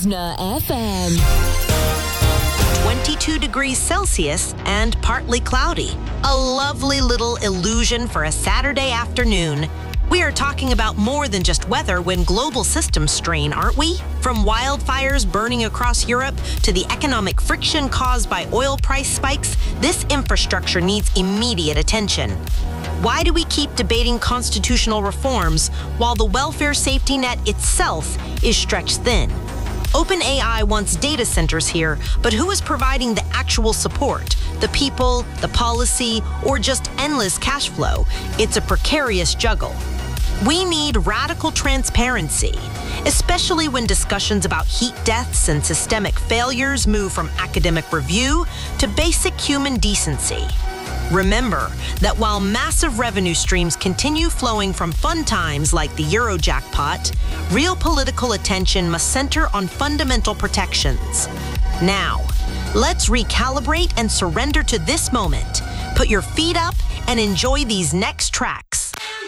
Listener FM. 22 degrees Celsius and partly cloudy. A lovely little illusion for a Saturday afternoon. We are talking about more than just weather when global systems strain, aren't we? From wildfires burning across Europe to the economic friction caused by oil price spikes, this infrastructure needs immediate attention. Why do we keep debating constitutional reforms while the welfare safety net itself is stretched thin? OpenAI wants data centers here, but who is providing the actual support? The people, the policy, or just endless cash flow? It's a precarious juggle. We need radical transparency, especially when discussions about heat deaths and systemic failures move from academic review to basic human decency. Remember that while massive revenue streams continue flowing from fun times like the Euro jackpot, real political attention must center on fundamental protections. Now, let's recalibrate and surrender to this moment. Put your feet up and enjoy these next tracks.